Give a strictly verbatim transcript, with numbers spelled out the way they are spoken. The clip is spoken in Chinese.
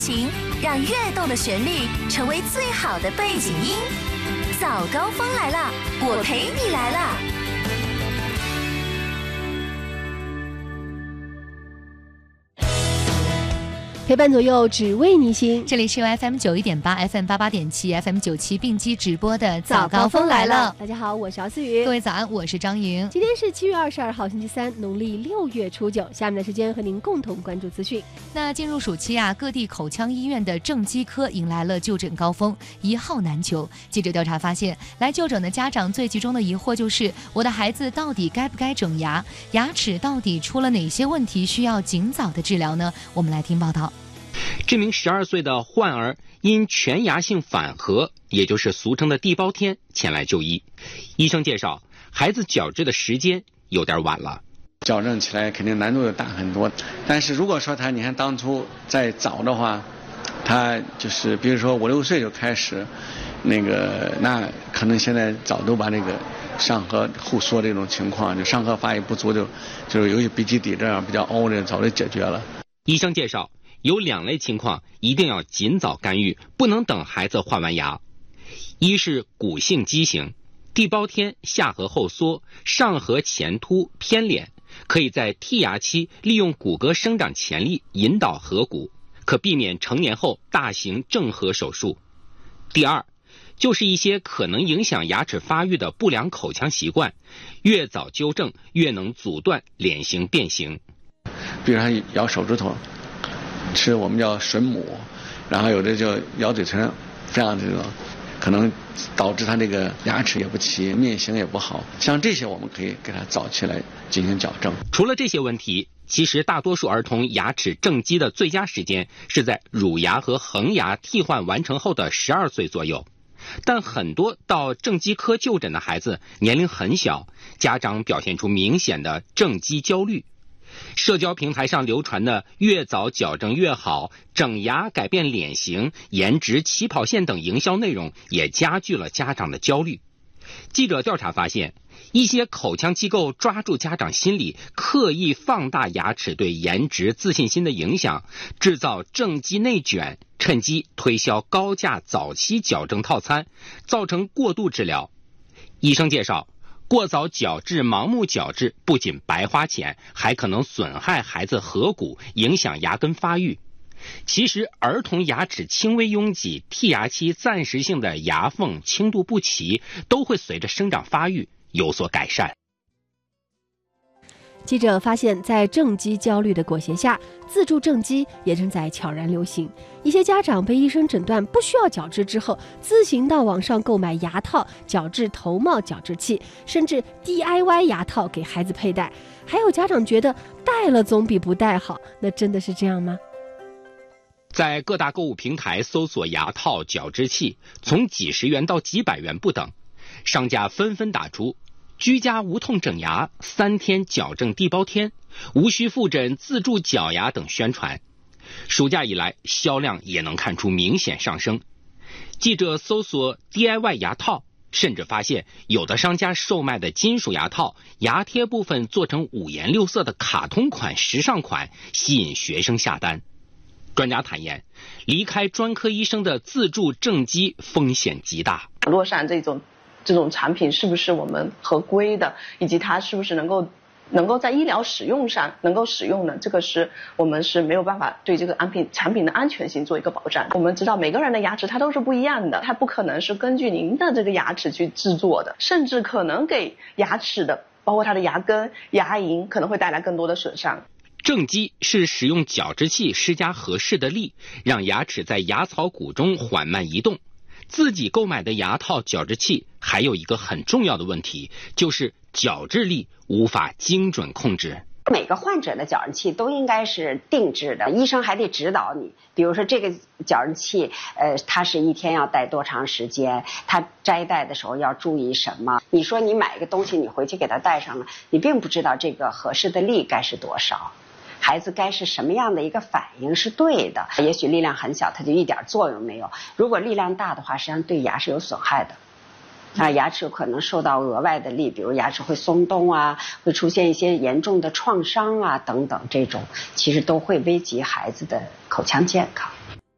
情，让跃动的旋律成为最好的背景音。早高峰来了，我陪你来了。 陪伴左右，只为你行。 这里是由 F M 九一点八、F M 八八点七、F M 九七并机直播的早高峰来了。 大家好，我是姚思雨。 各位早安，我是张莹。 今天是七月二十二号，星期三，农历六月初九。下面的时间和您共同关注资讯。 那进入暑期啊，各地口腔医院的正畸科迎来了就诊高峰，一号难求。记者调查发现，来就诊的家长最集中的疑惑就是：我的孩子到底该不该整牙？牙齿到底出了哪些问题，需要尽早的治疗呢？我们来听报道。 这名十二岁的患儿因全牙性反颌，也就是俗称的地包天，前来就医。医生介绍，孩子矫治的时间有点晚了， 矫正起来肯定难度要大很多。但是如果说他你看当初再早的话，他就是比如说五六岁就开始，那个那可能现在早都把那个上颌后缩这种情况，就上颌发育不足就就是由于鼻基底这样比较凹的，早就解决了。 医生介绍，有两类情况一定要尽早干预，不能等孩子换完牙。一是骨性畸形，地包天下颌后缩，上颌前凸偏敛，可以在剔牙期利用骨骼生长潜力引导颌骨，可避免成年后大型正颌手术。第二就是一些可能影响牙齿发育的不良口腔习惯，越早纠正越能阻断脸型变形。 比如他咬手指头，吃我们叫吮母，然后有的叫咬嘴唇，这样这种可能导致他这个牙齿也不齐，面型也不好。像这些我们可以给他早期来进行矫正。 除了这些问题，其实大多数儿童牙齿正畸的最佳时间是在乳牙和恒牙替换完成后的十二岁左右。但很多到正畸科就诊的孩子年龄很小，家长表现出明显的正畸焦虑。社交平台上流传的越早矫正越好，整牙改变脸型、颜值起跑线等营销内容也加剧了家长的焦虑。记者调查发现，一些口腔机构抓住家长心理，刻意放大牙齿对颜值自信心的影响，制造正畸内卷，趁机推销高价早期矫正套餐，造成过度治疗。医生介绍，过早矫治、盲目矫治不仅白花钱，还可能损害孩子颌骨，影响牙根发育。其实儿童牙齿轻微拥挤、剔牙期暂时性的牙缝轻度不齐，都会随着生长发育有所改善。 记者发现，在正畸焦虑的裹挟下，自助正畸也正在悄然流行。一些家长被医生诊断不需要矫治之后，自行到网上购买牙套、矫治头帽矫治器，甚至 D I Y 牙套给孩子佩戴。还有家长觉得戴了总比不戴好，那真的是这样吗？ 在各大购物平台搜索牙套、矫治器，从几十元到几百元不等，商家纷纷打出居家无痛整牙、三天矫正地包天、无需复诊自助矫牙等宣传。暑假以来，销量也能看出明显上升。记者搜索 D I Y 牙套，甚至发现有的商家售卖的金属牙套，牙贴部分做成五颜六色的卡通款、时尚款，吸引学生下单。专家坦言，离开专科医生的自助正畸风险极大。 网络上这种这种产品是不是我们合规的，以及它是不是能够能够在医疗使用上能够使用的，这个是我们是没有办法对这个安品产品的安全性做一个保障。我们知道每个人的牙齿它都是不一样的，它不可能是根据您的这个牙齿去制作的，甚至可能给牙齿的包括它的牙根、牙龈可能会带来更多的损伤。 正畸是使用矫治器施加合适的力，让牙齿在牙槽骨中缓慢移动。自己购买的牙套、矫治器还有一个很重要的问题，就是矫治力无法精准控制。 每个患者的矫正器都应该是定制的，医生还得指导你，比如说这个矫正器呃，它是一天要戴多长时间，它摘戴的时候要注意什么。你说你买一个东西你回去给它戴上了，你并不知道这个合适的力该是多少，孩子该是什么样的一个反应是对的。也许力量很小，它就一点作用没有，如果力量大的话，实际上对牙是有损害的。啊，牙齿可能受到额外的力，比如牙齿会松动啊，会出现一些严重的创伤啊等等，这种其实都会危及孩子的口腔健康。